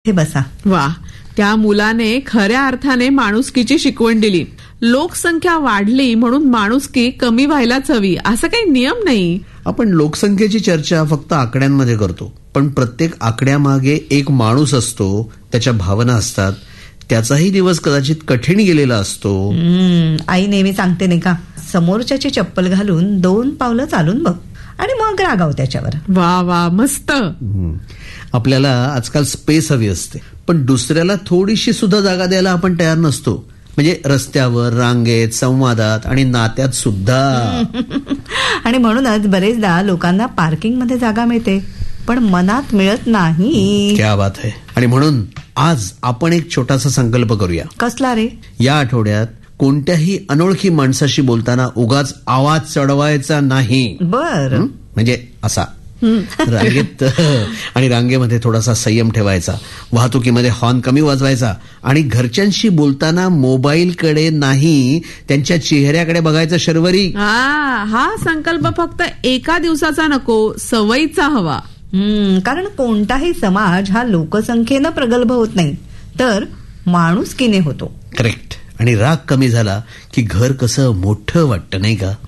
हे बसा. वा, त्या मुलाने खऱ्या अर्थाने माणुसकीची शिकवण दिली. लोकसंख्या वाढली म्हणून माणुसकी कमी व्हायलाच हवी असं काही नियम नाही. आपण लोकसंख्येची चर्चा फक्त आकड्यांमध्ये करतो, पण प्रत्येक आकड्यामागे एक माणूस असतो, त्याच्या भावना असतात, त्याचाही दिवस कदाचित कठीण गेलेला असतो. आई नेहमी सांगते नाही का, समोरच्याची चप्पल घालून 2 पावलं चालून बघ आणि मग रागाव त्याच्यावर. वा वा, मस्त. आपल्याला आजकाल स्पेस हवी असते, पण दुसऱ्याला थोडीशी सुद्धा जागा द्यायला आपण तयार नसतो. म्हणजे रस्त्यावर, रांगेत, संवादात आणि नात्यात सुद्धा. आणि म्हणूनच बरेचदा लोकांना पार्किंग मध्ये जागा मिळते, पण मनात मिळत नाही. क्या बात आहे. आणि म्हणून आज आपण एक छोटासा संकल्प करूया. कसला रे? या आठवड्यात कोणत्याही अनोळखी माणसाशी बोलताना उगाच आवाज चढवायचा नाही. बर. म्हणजे असा रांगेत आणि रांगेमध्ये थोडासा संयम ठेवायचा, वाहतुकीमध्ये हॉर्न कमी वाजवायचा आणि घरच्यांशी बोलताना मोबाईलकडे नाही, त्यांच्या चेहऱ्याकडे बघायचं. शर्वरी, हा संकल्प फक्त एका दिवसाचा नको, सवयीचा हवा. कारण कोणताही समाज हा लोकसंख्येनं प्रगल्भ होत नाही, तर माणुसकीने होतो. करेक्ट. आणि राग कमी झाला की घर कसं मोठं वाटतं, नाही का?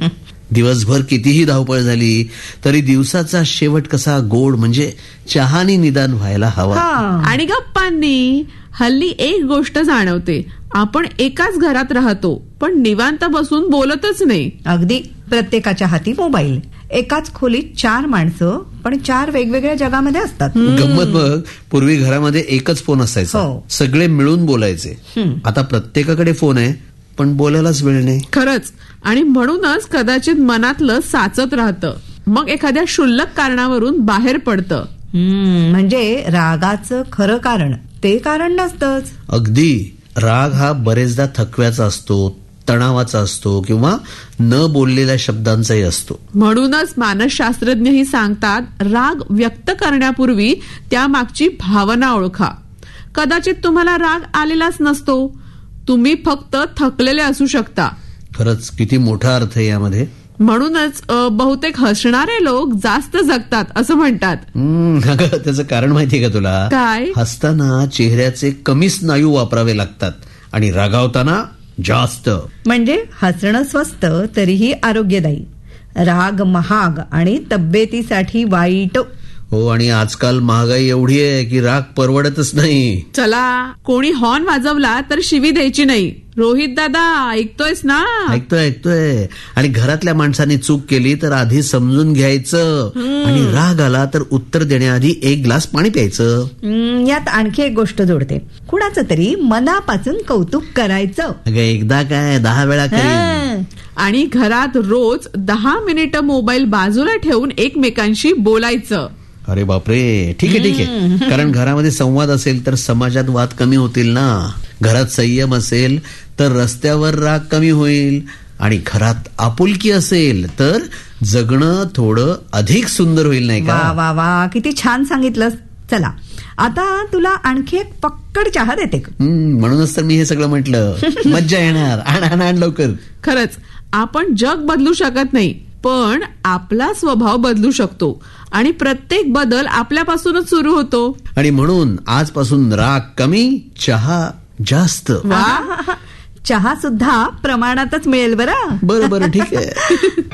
दिवसभर कितीही धावपळ झाली तरी दिवसाचा शेवट कसा गोड, म्हणजे चहानी निदान व्हायला हवा. आणि गप्पांनी. हल्ली एक गोष्ट जाणवते, आपण एकाच घरात राहतो पण निवांत बसून बोलतच नाही. अगदी. प्रत्येकाच्या हाती मोबाईल. एकाच खोलीत 4 माणसं पण 4 वेगवेगळ्या जगामध्ये असतात. गंमत बघ, पूर्वी घरामध्ये एकच फोन असायचा, सगळे मिळून बोलायचे. आता प्रत्येकाकडे फोन आहे पण बोलायलाच वेळ नाही. खरंच. आणि म्हणूनच कदाचित मनातलं साचत राहतं, मग एखाद्या क्षुल्लक कारणावरून बाहेर पडतं. म्हणजे रागाचं खरं कारण ते कारण नसतंच. अगदी. राग हा बरेचदा थकव्याचा असतो, तणावाचा असतो किंवा न बोललेल्या शब्दांचाही असतो. म्हणूनच मानसशास्त्रज्ञही सांगतात, राग व्यक्त करण्यापूर्वी त्यामागची भावना ओळखा. कदाचित तुम्हाला राग आलेलाच नसतो, तुम्ही फक्त थकलेले असू शकता. खरंच किती मोठा अर्थ आहे यामध्ये. म्हणूनच बहुतेक हसणारे लोक जास्त जगतात असं म्हणतात. त्याचं कारण माहितीये का तुला? काय? हसताना चेहऱ्याचे कमी स्नायू वापरावे लागतात आणि रागावताना जास्त. म्हणजे हसणं स्वस्त तरीही आरोग्यदायी, राग महाग आणि तब्येतीसाठी वाईट. हो, आणि आजकाल महागाई एवढी आहे की राग परवडतच नाही. चला, कोणी हॉर्न वाजवला तर शिवी द्यायची नाही. रोहित दादा, ऐकतोयस ना? ऐकतोय. आणि घरातल्या माणसाने चूक केली तर आधी समजून घ्यायचं, आणि राग आला तर उत्तर देण्याआधी 1 ग्लास पाणी प्यायचं. यात आणखी एक गोष्ट जोडते, कुणाचं तरी मनापासून कौतुक करायचं. एकदा काय 10 वेळा करी. आणि घरात रोज 10 मिनिटं मोबाईल बाजूला ठेवून एकमेकांशी बोलायचं. अरे बापरे, ठीक आहे. कारण घरामध्ये संवाद असेल तर समाजात वाद कमी होतील ना. घरात संयम असेल तर रस्त्यावर राग कमी होईल, आणि घरात आपुलकी असेल तर जगणं थोडं अधिक सुंदर होईल, नाही का? वा वा, किती छान सांगितलंस. चला, आता तुला आणखी एक पक्कड चहा देते. म्हणूनच तर मी हे सगळं म्हटलं. मज्जा येणार. आण लवकर. खरंच, आपण जग बदलू शकत नाही, पण आपला स्वभाव बदलू शकतो. आणि प्रत्येक बदल आपल्यापासूनच सुरू होतो. आणि म्हणून आजपासून राग कमी, चहा जास्त. चहा सुद्धा प्रमाणातच मिळेल. बरं, ठीक आहे.